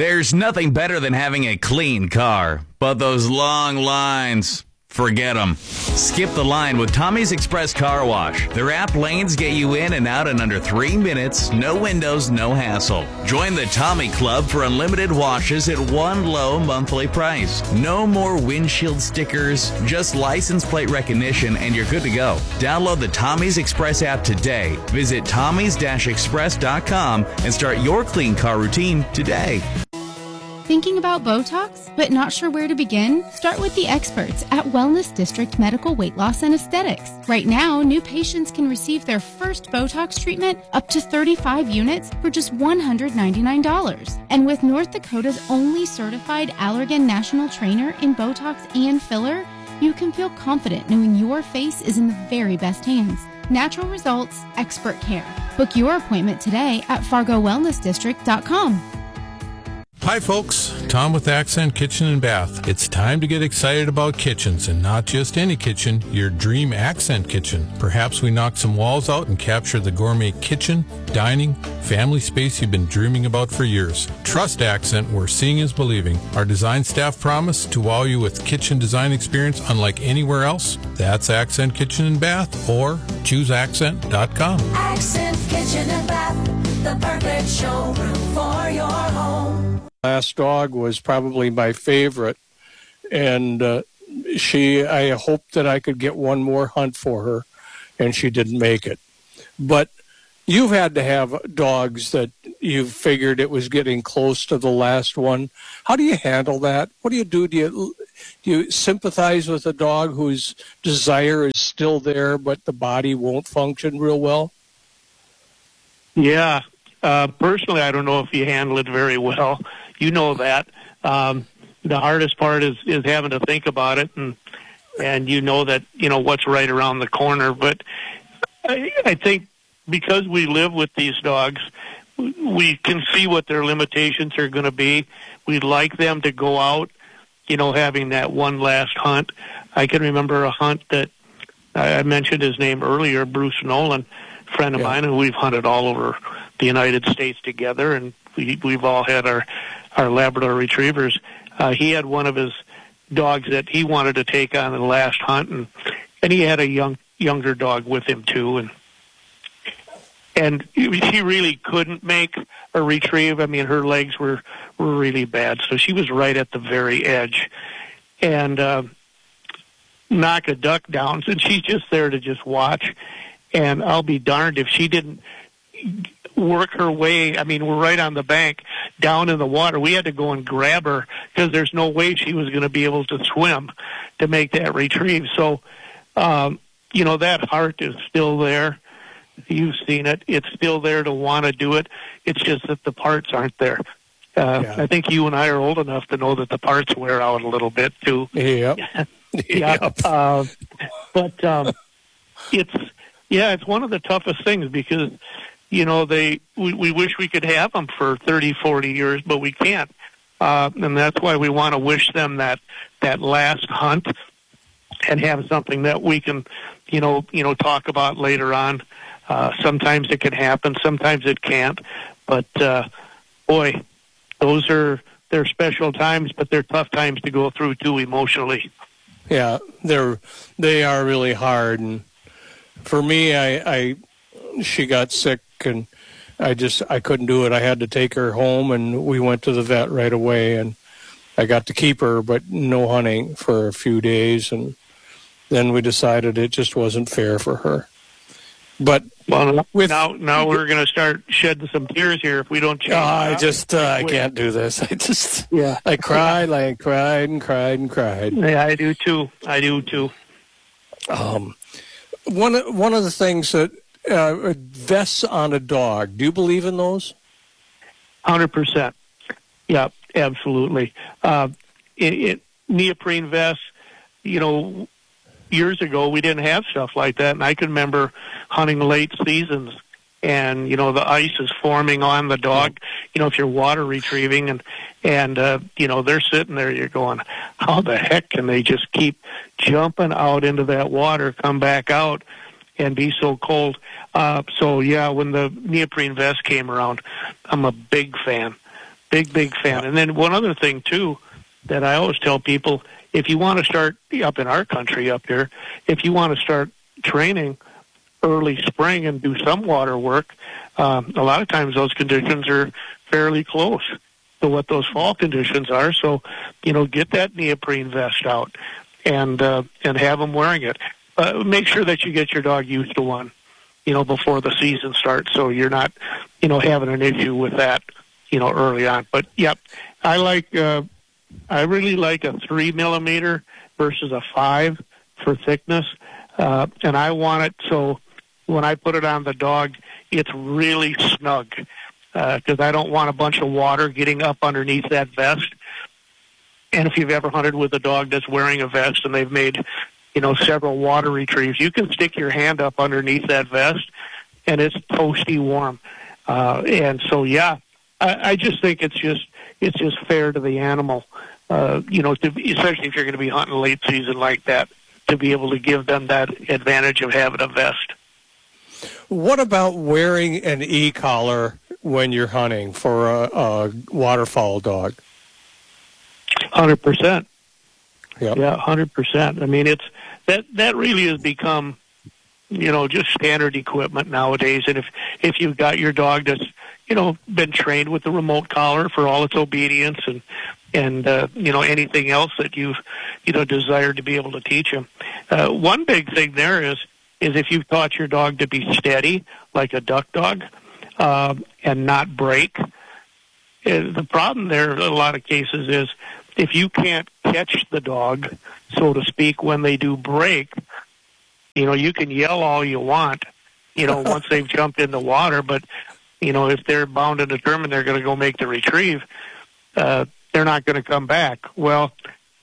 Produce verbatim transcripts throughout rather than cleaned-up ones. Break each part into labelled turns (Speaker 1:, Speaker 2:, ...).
Speaker 1: There's nothing better than having a clean car, but those long lines, forget them. Skip the line with Tommy's Express Car Wash. Their app lanes get you in and out in under three minutes, no windows, no hassle. Join the Tommy Club for unlimited washes at one low monthly price. No more windshield stickers, just license plate recognition, and you're good to go. Download the Tommy's Express app today. Visit Tommy's Express dot com and start your clean car routine today.
Speaker 2: Thinking about Botox, but not sure where to begin? Start with the experts at Wellness District Medical Weight Loss and Aesthetics. Right now, new patients can receive their first Botox treatment up to thirty-five units for just one hundred ninety-nine dollars. And with North Dakota's only certified Allergan national trainer in Botox and filler, you can feel confident knowing your face is in the very best hands. Natural results, expert care. Book your appointment today at Fargo Wellness District dot com.
Speaker 3: Hi folks, Tom with Accent Kitchen and Bath. It's time to get excited about kitchens, and not just any kitchen, your dream Accent kitchen. Perhaps we knock some walls out and capture the gourmet kitchen, dining, family space you've been dreaming about for years. Trust Accent, where seeing is believing. Our design staff promise to wow you with kitchen design experience unlike anywhere else. That's Accent Kitchen and Bath, or choose accent dot com.
Speaker 4: Accent Kitchen and Bath, the perfect showroom for your home.
Speaker 5: Last dog was probably my favorite, and uh, she, I hoped that I could get one more hunt for her, and she didn't make it. But you've had to have dogs that you figured it was getting close to the last one. How do you handle that? What do you do? Do you, do you sympathize with a dog whose desire is still there, but the body won't function real well?
Speaker 6: Yeah. Uh, personally, I don't know if you handle it very well. You know that. Um, the hardest part is, is having to think about it, and and you know that, you know, what's right around the corner. But I, I think because we live with these dogs, we can see what their limitations are going to be. We'd like them to go out, you know, having that one last hunt. I can remember a hunt that I mentioned his name earlier, Bruce Nolan, a friend of yeah. mine, and we've hunted all over the United States together, and we, we've all had our, our Labrador Retrievers. Uh, he had one of his dogs that he wanted to take on the last hunt, and, and he had a young younger dog with him too, and and she really couldn't make a retrieve. I mean, her legs were, were really bad, so she was right at the very edge. And uh, knock a duck down, and she's just there to just watch. And I'll be darned if she didn't work her way. I mean, we're right on the bank, down in the water. We had to go and grab her because there's no way she was going to be able to swim to make that retrieve. So, um, you know, that heart is still there. You've seen it. It's still there to want to do it. It's just that the parts aren't there. Uh, yeah. I think you and I are old enough to know that the parts wear out a little bit too.
Speaker 5: Yep.
Speaker 6: yeah.
Speaker 5: Yep.
Speaker 6: Uh, but um, it's yeah, it's one of the toughest things because you know they we, we wish we could have them for thirty, forty years, but we can't, uh, and that's why we want to wish them that that last hunt and have something that we can, you know, you know, talk about later on. Uh, sometimes it can happen, sometimes it can't. But uh, boy, those are they're special times, but they're tough times to go through too emotionally.
Speaker 5: Yeah, they're they are really hard. And for me, I, I she got sick, and I just I couldn't do it. I had to take her home, and we went to the vet right away, and I got to keep her, but no hunting for a few days, and then we decided it just wasn't fair for her. But
Speaker 6: well,
Speaker 5: with,
Speaker 6: now now we're going to start shedding some tears here if we don't change.
Speaker 5: Uh, I just uh, I can't do this. I just
Speaker 6: yeah.
Speaker 5: I cried, I cried and cried and cried.
Speaker 6: Yeah, I do too. I do too.
Speaker 5: Um, one one of the things that uh, vests on a dog. Do you believe in those?
Speaker 6: Hundred percent. Yeah, absolutely. Uh, it, it neoprene vests. You know. Years ago, we didn't have stuff like that, and I can remember hunting late seasons, and you know the ice is forming on the dog. You know, if you're water retrieving, and and uh, you know they're sitting there, you're going, how the heck can they just keep jumping out into that water, come back out, and be so cold? Uh, so yeah, when the neoprene vest came around, I'm a big fan. Big, big fan. And then one other thing, too, that I always tell people, if you want to start up in our country up here, if you want to start training early spring and do some water work, um, a lot of times those conditions are fairly close to what those fall conditions are. So, you know, get that neoprene vest out and uh, and have them wearing it. Uh, make sure that you get your dog used to one, you know, before the season starts, so you're not, you know, having an issue with that, you know, early on. But, yep, I like, uh, I really like a three millimeter versus a five for thickness, uh, and I want it so when I put it on the dog, it's really snug, because uh, I don't want a bunch of water getting up underneath that vest. And if you've ever hunted with a dog that's wearing a vest and they've made, you know, several water retrieves, you can stick your hand up underneath that vest, and it's toasty warm. Uh, and so, yeah, I, I just think it's just it's just fair to the animal, uh, you know, to, especially if you're going to be hunting late season like that, to be able to give them that advantage of having a vest.
Speaker 5: What about wearing an e-collar when you're hunting for a, a waterfowl dog?
Speaker 6: one hundred percent.
Speaker 5: Yep.
Speaker 6: Yeah, one hundred percent. I mean, it's that that really has become, you know, just standard equipment nowadays. And if if you've got your dog that's, you know, been trained with the remote collar for all its obedience and and uh, you know, anything else that you've, you know, desired to be able to teach him. Uh, one big thing there is is if you've taught your dog to be steady, like a duck dog, uh, and not break. Uh, the problem there in a lot of cases is if you can't catch the dog, so to speak, when they do break, you know, you can yell all you want, you know, once they've jumped in the water, but, you know, if they're bound and determined they're going to go make the retrieve, uh, they're not going to come back. Well,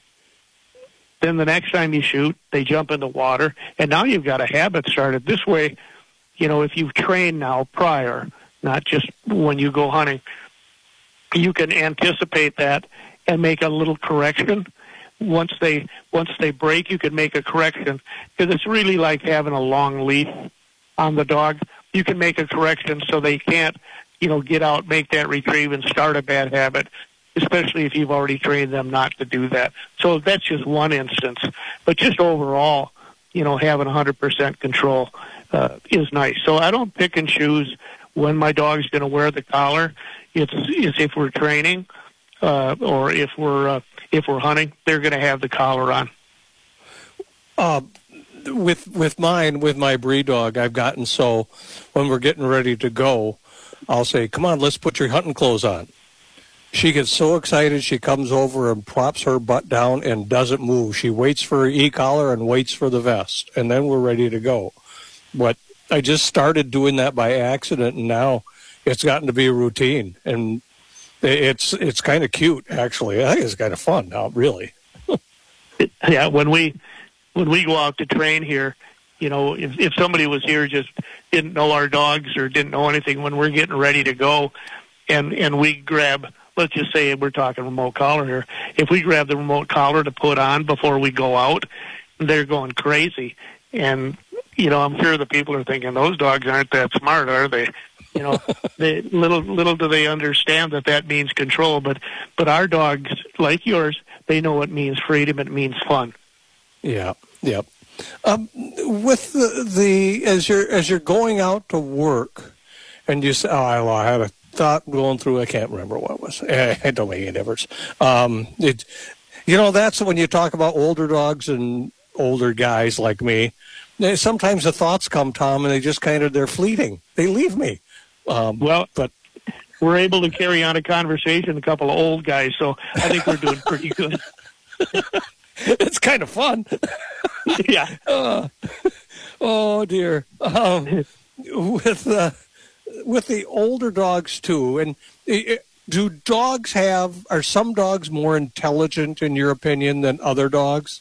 Speaker 6: then the next time you shoot, they jump in the water, and now you've got a habit started. This way, you know, if you've trained now prior, not just when you go hunting, you can anticipate that and make a little correction. Once they once they break, you can make a correction, because it's really like having a long leash on the dog. You can make a correction so they can't, you know, get out, make that retrieve, and start a bad habit, especially if you've already trained them not to do that. So that's just one instance. But just overall, you know, having one hundred percent control uh, is nice. So I don't pick and choose when my dog's going to wear the collar. It's, it's if we're training uh, or if we're uh, if we're hunting, they're going to have the collar on.
Speaker 5: Uh, with with mine, with my breed dog, I've gotten so when we're getting ready to go, I'll say, "Come on, let's put your hunting clothes on." She gets so excited, she comes over and plops her butt down and doesn't move. She waits for her e-collar and waits for the vest, and then we're ready to go. But I just started doing that by accident, and now it's gotten to be a routine, and it's it's kind of cute, actually. I think it's kind of fun now, really.
Speaker 6: Yeah, when we when we go out to train here, you know, if if somebody was here just didn't know our dogs or didn't know anything, when we're getting ready to go, and and we grab, let's just say we're talking remote collar here, if we grab the remote collar to put on before we go out, they're going crazy. And, you know, I'm sure the people are thinking, those dogs aren't that smart, are they? You know, they, little little do they understand that that means control. But but our dogs, like yours, they know it means freedom. It means fun.
Speaker 5: Yeah, yeah. Um, with the, the as you're as you're going out to work, and you say, "Oh, I had a thought going through. I can't remember what it was. It don't make any difference." Um, it, you know, that's when you talk about older dogs and older guys like me. Sometimes the thoughts come, Tom, and they just kind of they're fleeting. They leave me. Um,
Speaker 6: well,
Speaker 5: but
Speaker 6: we're able to carry on a conversation, a couple of old guys, so I think we're doing pretty good.
Speaker 5: It's kind of fun.
Speaker 6: Yeah.
Speaker 5: Uh, oh dear. Um, with uh, with the older dogs too, and uh, do dogs have? Are some dogs more intelligent, in your opinion, than other dogs?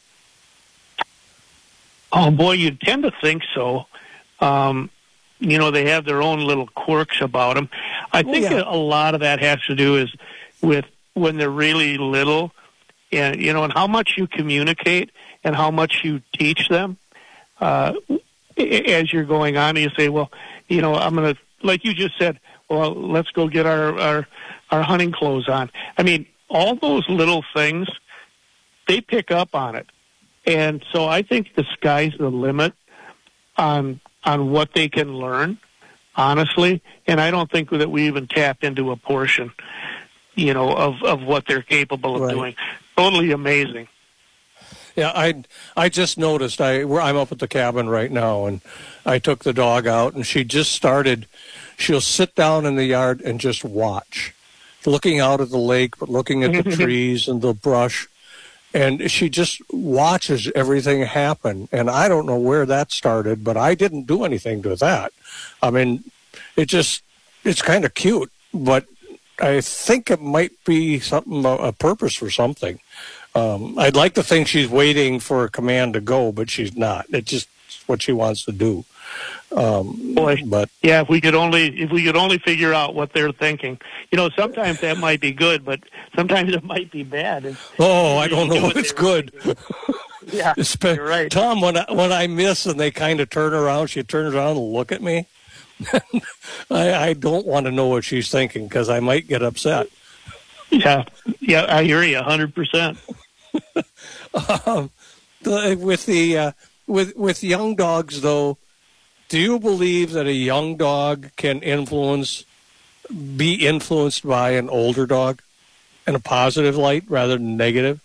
Speaker 6: Oh boy, you tend to think so. Um, you know, they have their own little quirks about them. I think
Speaker 5: oh, yeah.
Speaker 6: a lot of that has to do is with when they're really little, and you know, and how much you communicate and how much you teach them uh, as you're going on. And you say, well, you know, I'm going to, like you just said, well, let's go get our, our our hunting clothes on. I mean, all those little things, they pick up on it. And so I think the sky's the limit on on what they can learn, honestly. And I don't think that we even tapped into a portion, you know, of, of what they're capable of
Speaker 5: Right.
Speaker 6: doing. Totally amazing.
Speaker 5: Yeah, I I just noticed. I we're, I'm up at the cabin right now, and I took the dog out, and she just started. She'll sit down in the yard and just watch, looking out at the lake, but looking at the trees and the brush, and she just watches everything happen. And I don't know where that started, but I didn't do anything to that. I mean, it just it's kind of cute, but I think it might be something a, a purpose for something. Um, I'd like to think she's waiting for a command to go, but she's not. It's just what she wants to do. Um,
Speaker 6: Boy,
Speaker 5: but
Speaker 6: yeah, if we could only if we could only figure out what they're thinking. You know, sometimes that might be good, but sometimes it might be bad. And
Speaker 5: oh, I don't know
Speaker 6: what
Speaker 5: if it's
Speaker 6: they were
Speaker 5: good.
Speaker 6: Yeah,
Speaker 5: Espe-
Speaker 6: you're right.
Speaker 5: Tom, when I, when I miss and they kind of turn around, she turns around and look at me. I, I don't want to know what she's thinking because I might get upset.
Speaker 6: Yeah, yeah, I hear you, a hundred percent.
Speaker 5: Um, the, with the uh, with with young dogs, though, do you believe that a young dog can influence, be influenced by an older dog, in a positive light rather than negative?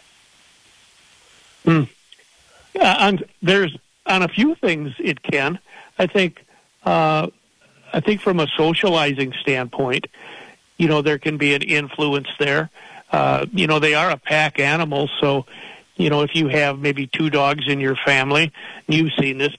Speaker 6: Hmm. Yeah, on there's on a few things it can. I think. Uh, I think from a socializing standpoint, you know, there can be an influence there. Uh, you know, they are a pack animal, so, you know, if you have maybe two dogs in your family, you've seen this